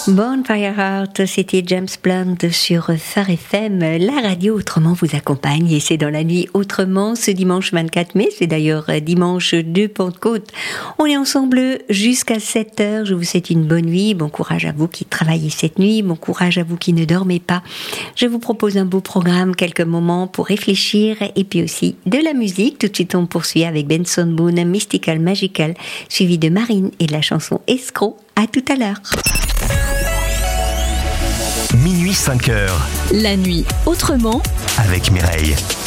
Bonfire Heart, c'était James Blunt sur Phare FM. La radio Autrement vous accompagne et c'est dans la nuit Autrement ce dimanche 24 mai. C'est d'ailleurs dimanche de Pentecôte. On est ensemble jusqu'à 7h. Je vous souhaite une bonne nuit. Bon courage à vous qui travaillez cette nuit. Bon courage à vous qui ne dormez pas. Je vous propose un beau programme, quelques moments pour réfléchir et puis aussi de la musique. Tout de suite, on poursuit avec Benson Boone, Mystical Magical, suivi de Marine et de la chanson Escroc. À tout à l'heure. Minuit 5h. La nuit Autrement avec Mireille.